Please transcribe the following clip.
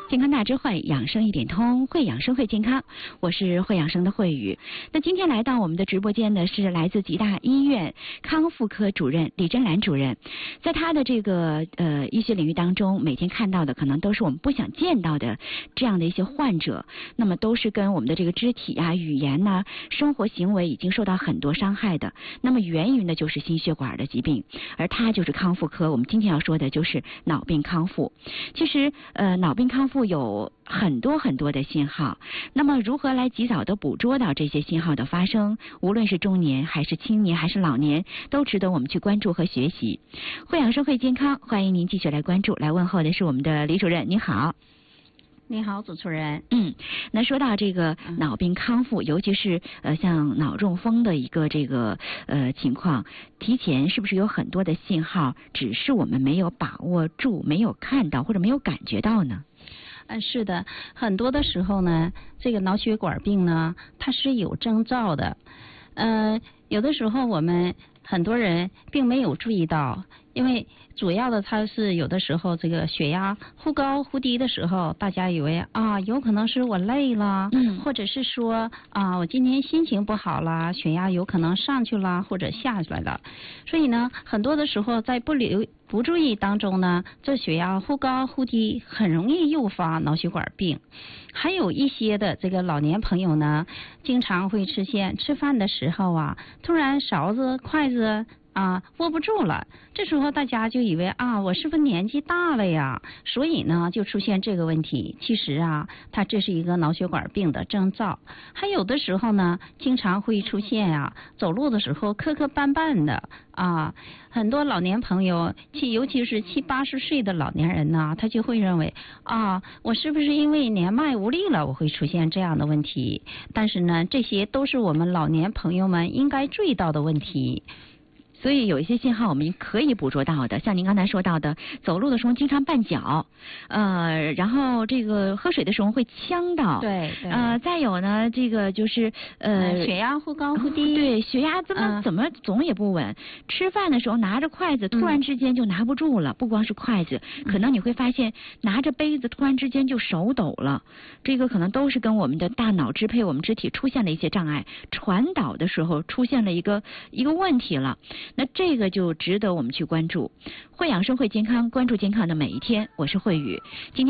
健康大智慧，养生一点通，会养生会健康。我是会养生的慧宇。那今天来到我们的直播间的是来自吉大医院康复科主任李珍兰主任。在他的这个医学领域当中，每天看到的可能都是我们不想见到的这样的一些患者，那么都是跟我们的这个肢体啊、语言呐、生活行为已经受到很多伤害的。那么源于呢就是心血管的疾病，而他就是康复科。我们今天要说的就是脑病康复。其实脑病康复有很多的信号，那么如何来及早的捕捉到这些信号的发生，无论是中年还是青年还是老年，都值得我们去关注和学习。会养生会健康，欢迎您继续来关注。来问候的是我们的李主任，你好。 你好，主持人。 那说到这个脑病康复，尤其是像脑中风的一个这个情况，提前是不是有很多的信号，只是我们没有把握住、没有看到或者没有感觉到呢？ 是的，很多的时候呢，这个脑血管病呢，它是有征兆的。有的时候我们很多人并没有注意到，因为主要的它是有的时候这个血压忽高忽低的时候，大家以为有可能是我累了，或者是说我今天心情不好了，血压有可能上去了或者下来了。所以呢，很多的时候在不注意当中呢，这血压忽高忽低很容易诱发脑血管病。还有一些的这个老年朋友呢，经常会出现吃饭的时候突然勺子筷子握不住了，这时候大家就以为我是不是年纪大了呀？所以呢就出现这个问题。其实它这是一个脑血管病的征兆。还有的时候呢，经常会出现走路的时候磕磕绊绊的很多老年朋友，尤其是70、80岁的老年人呢，他就会认为我是不是因为年迈无力了，我会出现这样的问题？但是呢，这些都是我们老年朋友们应该注意到的问题。 所以有一些信号我们可以捕捉到的，像您刚才说到的，走路的时候经常绊脚，然后这个喝水的时候会呛到， 对， 再有呢，这个就是血压忽高忽低， 对，血压怎么总也不稳，吃饭的时候拿着筷子突然之间就拿不住了，不光是筷子，可能你会发现拿着杯子突然之间就手抖了，这个可能都是跟我们的大脑支配我们肢体出现了一些障碍，传导的时候出现了一个问题了。那这个就值得我们去关注。会养生会健康，关注健康的每一天。我是慧宇。今天